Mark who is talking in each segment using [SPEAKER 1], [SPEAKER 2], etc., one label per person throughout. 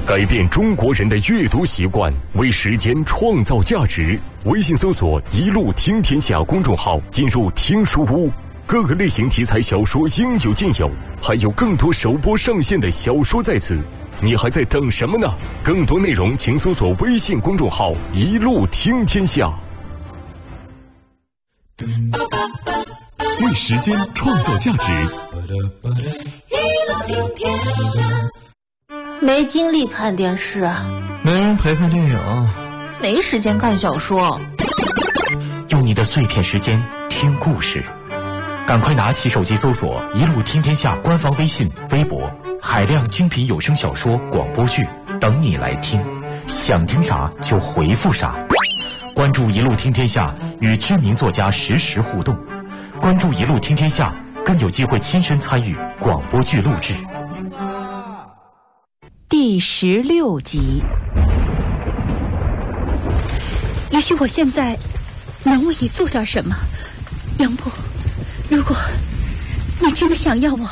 [SPEAKER 1] 改变中国人的阅读习惯，为时间创造价值。微信搜索“一路听天下”公众号，进入听书屋，各个类型题材小说应有尽有，还有更多首播上线的小说在此。你还在等什么呢？更多内容请搜索微信公众号“一路听天下”。为时间创造价值，
[SPEAKER 2] 一路听天下。
[SPEAKER 3] 没精力看电视，
[SPEAKER 4] 没人陪看电影，
[SPEAKER 3] 没时间看小说。
[SPEAKER 5] 用你的碎片时间听故事，赶快拿起手机搜索“一路听天下”官方微信、微博，海量精品有声小说、广播剧等你来听，想听啥就回复啥。关注“一路听天下”，与知名作家实时互动。关注“一路听天下”，更有机会亲身参与广播剧录制。
[SPEAKER 6] 第16集。也许我现在能为你做点什么，杨波。如果你真的想要我，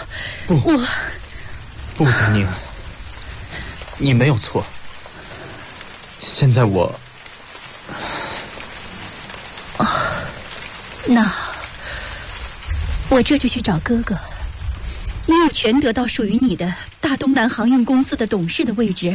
[SPEAKER 4] 不，佳宁，你没有错。现在
[SPEAKER 6] 那我这就去找哥哥。你有权得到属于你的大东南航运公司的董事的位置。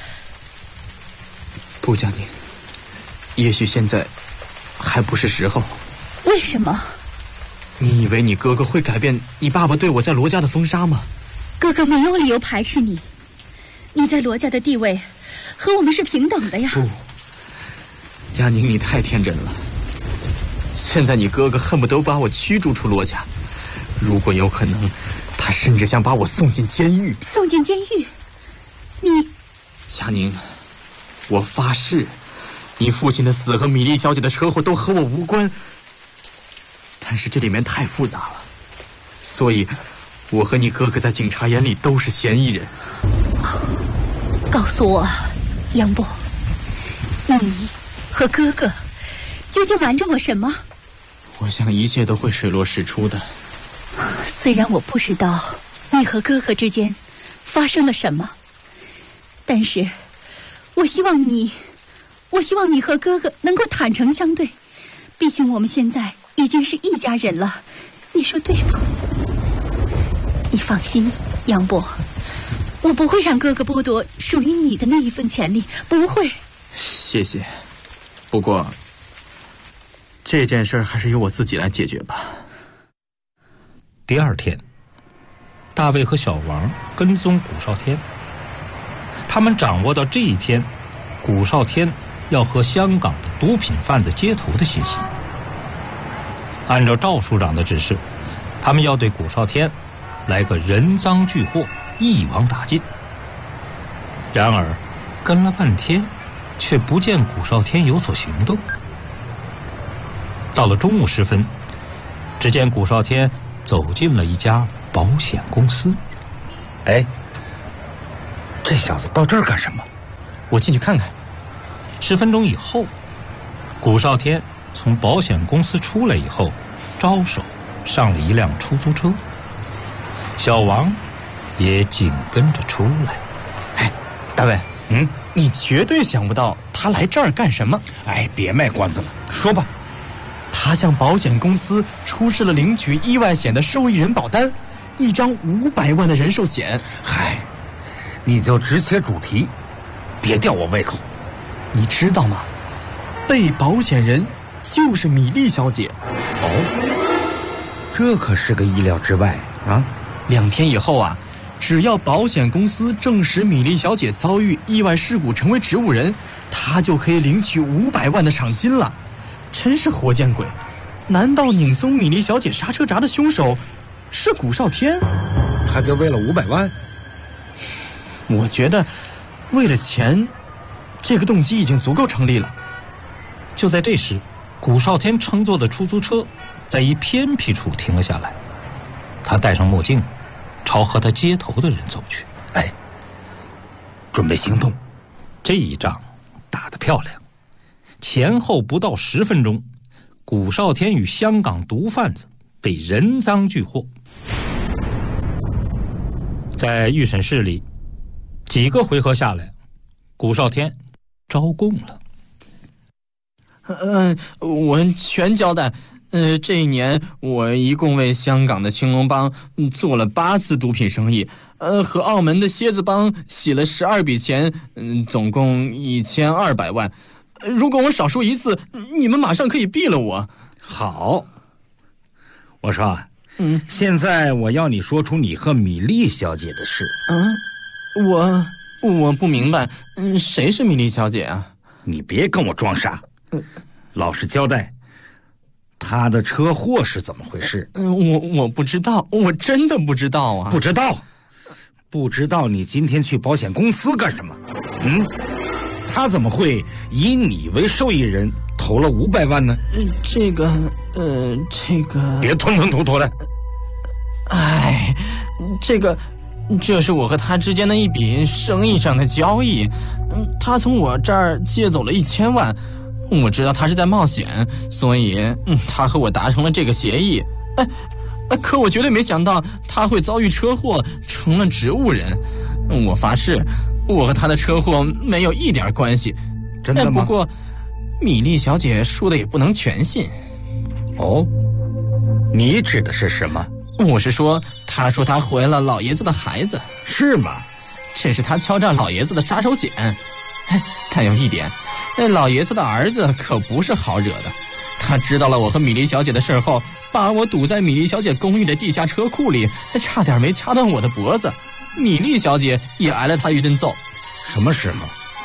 [SPEAKER 4] 不，佳宁，也许现在还不是时候。
[SPEAKER 6] 为什么？
[SPEAKER 4] 你以为你哥哥会改变你爸爸对我在罗家的封杀吗？
[SPEAKER 6] 哥哥没有理由排斥你，你在罗家的地位和我们是平等的呀。
[SPEAKER 4] 不，佳宁，你太天真了。现在你哥哥恨不得把我驱逐出罗家，如果有可能，他甚至想把我送进监狱。
[SPEAKER 6] 送进监狱？
[SPEAKER 4] 佳宁，我发誓，你父亲的死和米莉小姐的车祸都和我无关。但是这里面太复杂了，所以我和你哥哥在警察眼里都是嫌疑人。
[SPEAKER 6] 告诉我，杨波，你和哥哥究竟瞒着我什么？
[SPEAKER 4] 我想一切都会水落石出的。
[SPEAKER 6] 虽然我不知道你和哥哥之间发生了什么，但是我希望你和哥哥能够坦诚相对，毕竟我们现在已经是一家人了，你说对吗？你放心，杨波，我不会让哥哥剥夺属于你的那一份权利，不会。
[SPEAKER 4] 谢谢，不过这件事还是由我自己来解决吧。
[SPEAKER 7] 第二天，大卫和小王跟踪古少天，他们掌握到这一天古少天要和香港的毒品贩子接头的信息。按照赵署长的指示，他们要对古少天来个人赃俱获，一网打尽。然而跟了半天，却不见古少天有所行动。到了中午时分，只见古少天走进了一家保险公司。
[SPEAKER 8] 哎，这小子到这儿干什么？
[SPEAKER 4] 我进去看看。
[SPEAKER 7] 10分钟以后，古少天从保险公司出来以后，招手上了一辆出租车，小王也紧跟着出来。
[SPEAKER 4] 哎，大卫，你绝对想不到他来这儿干什么。
[SPEAKER 8] 哎，别卖关子了，说吧。
[SPEAKER 4] 他向保险公司出示了领取意外险的受益人保单，1张500万的人寿险。
[SPEAKER 8] 嗨，你就直切主题，别吊我胃口。
[SPEAKER 4] 你知道吗？被保险人就是米莉小姐。
[SPEAKER 8] 哦，这可是个意料之外啊
[SPEAKER 4] ！2天以后啊，只要保险公司证实米莉小姐遭遇意外事故成为植物人，她就可以领取500万的赏金了。真是活见鬼！难道拧松米莉小姐刹车闸的凶手是古少天？
[SPEAKER 8] 他就为了500万？
[SPEAKER 4] 我觉得为了钱，这个动机已经足够成立了。
[SPEAKER 7] 就在这时，古少天乘坐的出租车在一偏僻处停了下来，他戴上墨镜，朝和他接头的人走去。
[SPEAKER 8] 哎，准备行动。
[SPEAKER 7] 这一仗打得漂亮，前后不到10分钟，古少天与香港毒贩子被人赃俱获。在预审室里，几个回合下来， 古少天招供了。
[SPEAKER 4] 我全交代。这一年我一共为香港的青龙帮做了8次毒品生意，和澳门的蝎子帮洗了12笔钱，总共1200万。如果我少说一次，你们马上可以毙了我。
[SPEAKER 8] 好，我说，现在我要你说出你和米莉小姐的事。
[SPEAKER 4] 我不明白，谁是米莉小姐啊？
[SPEAKER 8] 你别跟我装傻，老实交代。他的车祸是怎么回事？
[SPEAKER 4] 我不知道，我真的不知道啊！
[SPEAKER 8] 不知道你今天去保险公司干什么？他怎么会以你为受益人投了500万呢？
[SPEAKER 4] 这个
[SPEAKER 8] 别吞吞吐吐的。
[SPEAKER 4] 这是我和他之间的一笔生意上的交易，他从我这儿借走了1000万。我知道他是在冒险，所以他和我达成了这个协议。可我绝对没想到他会遭遇车祸，成了植物人。我发誓，我和他的车祸没有一点关系。
[SPEAKER 8] 真的吗？
[SPEAKER 4] 不过，米莉小姐说的也不能全信。
[SPEAKER 8] 哦，你指的是什么？
[SPEAKER 4] 我是说，她说她怀了老爷子的孩子。
[SPEAKER 8] 是吗？
[SPEAKER 4] 这是她敲诈老爷子的杀手锏。但有一点。那老爷子的儿子可不是好惹的，他知道了我和米莉小姐的事后，把我堵在米莉小姐公寓的地下车库里，差点没掐断我的脖子。米莉小姐也挨了他一顿揍。
[SPEAKER 8] 什么时候？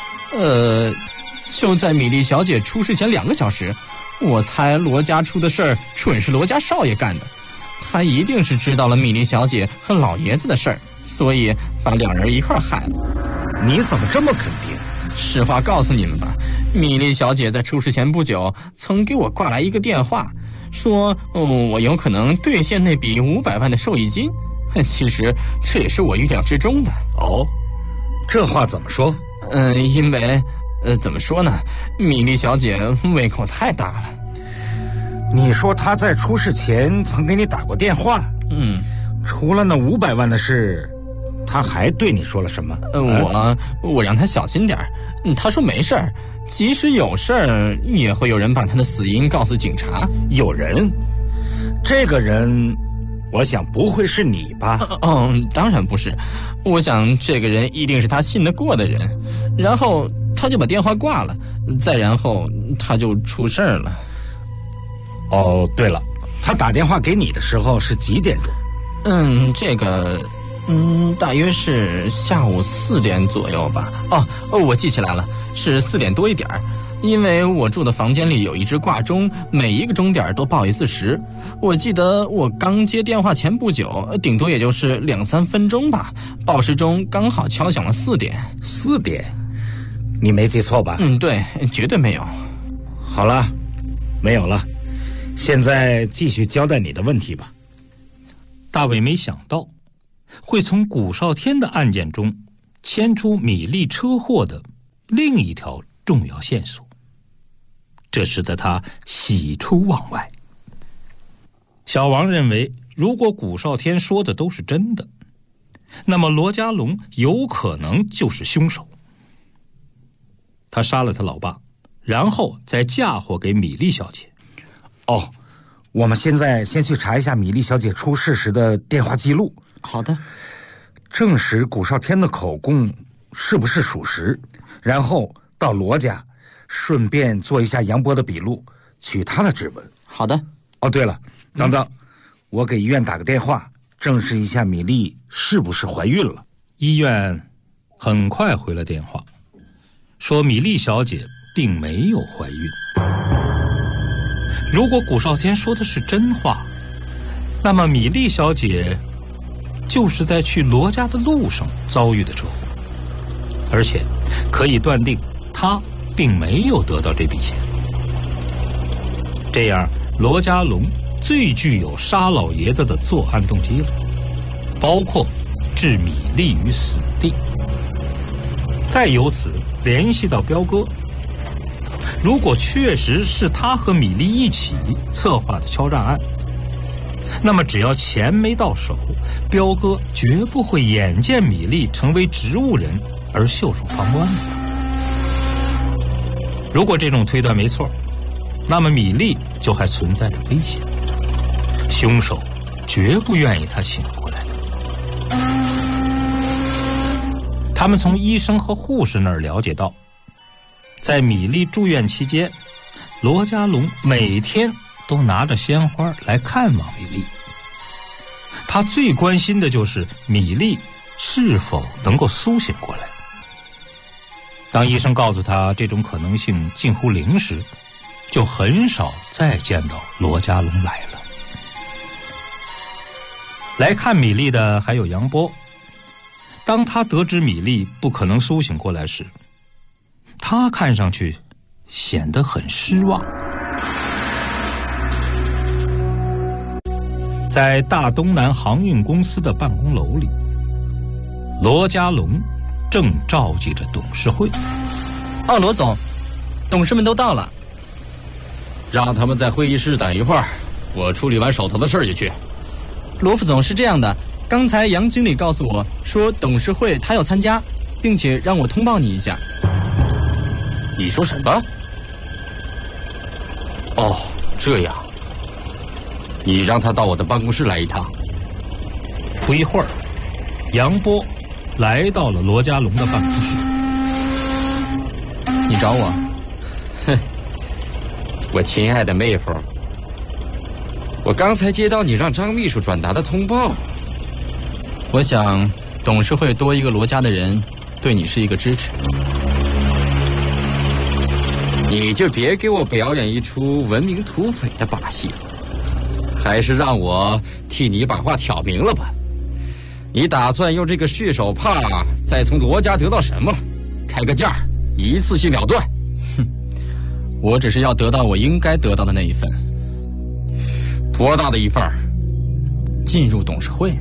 [SPEAKER 4] 就在米莉小姐出事前2个小时。我猜罗家出的事儿准是罗家少爷干的，他一定是知道了米莉小姐和老爷子的事儿，所以把2人一块害了。
[SPEAKER 8] 你怎么这么肯定？
[SPEAKER 4] 实话告诉你们吧，米莉小姐在出事前不久曾给我挂来一个电话，说我有可能兑现那笔500万的受益金。其实这也是我预料之中的。
[SPEAKER 8] 哦，这话怎么说？
[SPEAKER 4] 因为怎么说呢，米莉小姐胃口太大了。
[SPEAKER 8] 你说她在出事前曾给你打过电话？除了那500万的事，他还对你说了什么？
[SPEAKER 4] 我让他小心点儿。他说没事儿，即使有事儿，也会有人把他的死因告诉警察。
[SPEAKER 8] 有人？这个人，我想不会是你吧？
[SPEAKER 4] 当然不是。我想这个人一定是他信得过的人。然后他就把电话挂了，再然后他就出事儿了。
[SPEAKER 8] 哦，对了，他打电话给你的时候是几点钟？
[SPEAKER 4] 大约是下午4点左右吧。我记起来了，是4点多一点儿。因为我住的房间里有一只挂钟，每一个钟点都报一次时。我记得我刚接电话前不久，顶多也就是2-3分钟吧，报时钟刚好敲响了4点。
[SPEAKER 8] 4点？你没记错吧？
[SPEAKER 4] 对，绝对没有。
[SPEAKER 8] 好了，没有了。现在继续交代你的问题吧。
[SPEAKER 7] 大伟没想到会从古少天的案件中牵出米莉车祸的另一条重要线索，这使得他喜出望外。小王认为，如果古少天说的都是真的，那么罗家龙有可能就是凶手。他杀了他老爸，然后再嫁祸给米莉小姐。
[SPEAKER 8] 我们现在先去查一下米莉小姐出事时的电话记录。
[SPEAKER 4] 好的。
[SPEAKER 8] 证实古少天的口供是不是属实，然后到罗家，顺便做一下杨波的笔录，取他的指纹。
[SPEAKER 4] 好的。
[SPEAKER 8] 对了，等等，我给医院打个电话，证实一下米莉是不是怀孕了。
[SPEAKER 7] 医院很快回了电话，说米莉小姐并没有怀孕。如果古少天说的是真话，那么米莉小姐就是在去罗家的路上遭遇的车祸，而且可以断定她并没有得到这笔钱。这样，罗家龙最具有杀老爷子的作案动机了，包括置米莉于死地。再由此联系到彪哥，如果确实是他和米莉一起策划的敲诈案，那么只要钱没到手，彪哥绝不会眼见米莉成为植物人而袖手旁观的。 如果这种推断没错，那么米粒就还存在着危险，凶手绝不愿意他醒过来的。他们从医生和护士那儿了解到，在米粒住院期间，罗家龙每天都拿着鲜花来看望米粒。他最关心的就是米粒是否能够苏醒过来。当医生告诉他这种可能性近乎零时，就很少再见到罗家龙来了。来看米粒的还有杨波。当他得知米粒不可能苏醒过来时，他看上去显得很失望。在大东南航运公司的办公楼里，罗家龙正召集着董事会。
[SPEAKER 4] 罗总，董事们都到了。
[SPEAKER 9] 让他们在会议室等一会儿，我处理完手头的事儿就去。
[SPEAKER 4] 罗副总，是这样的，刚才杨经理告诉我说董事会他要参加，并且让我通报你一下。
[SPEAKER 9] 你说什么？哦，这样。你让他到我的办公室来一趟。
[SPEAKER 7] 不一会儿，杨波来到了罗家龙的办公室。
[SPEAKER 4] 你找我？
[SPEAKER 9] 哼，我亲爱的妹夫，我刚才接到你让张秘书转达的通报。
[SPEAKER 4] 我想董事会多一个罗家的人，对你是一个支持。
[SPEAKER 9] 你就别给我表演一出闻名土匪的把戏了，还是让我替你把话挑明了吧。你打算用这个血手帕再从罗家得到什么？开个价，一次性了断。
[SPEAKER 4] 哼，我只是要得到我应该得到的那一份。
[SPEAKER 9] 多大的一份？
[SPEAKER 4] 进入董事会。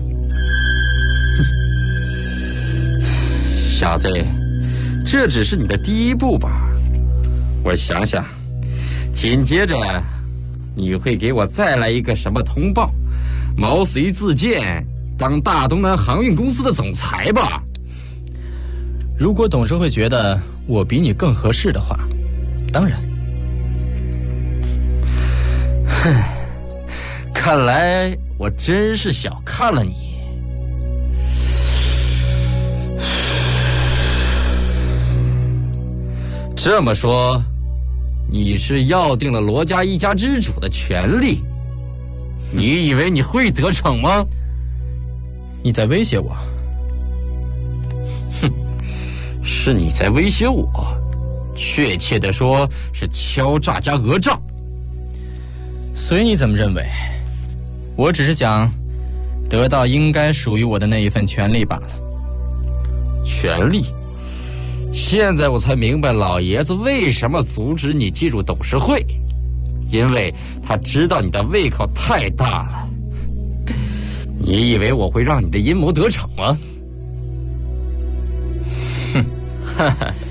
[SPEAKER 9] 小子，这只是你的第一步吧？我想想，紧接着你会给我再来一个什么通报？毛遂自荐当大东南航运公司的总裁吧？
[SPEAKER 4] 如果董事会觉得我比你更合适的话，当然。
[SPEAKER 9] 哼，看来我真是小看了你。这么说，你是要定了罗家一家之主的权利？你以为你会得逞吗？
[SPEAKER 4] 你在威胁我？
[SPEAKER 9] 哼，是你在威胁我，确切的说是敲诈加讹诈。
[SPEAKER 4] 随你怎么认为，我只是想得到应该属于我的那一份权利罢了。
[SPEAKER 9] 权利？现在我才明白老爷子为什么阻止你进入董事会，因为他知道你的胃口太大了。你以为我会让你的阴谋得逞吗？哼，哈哈，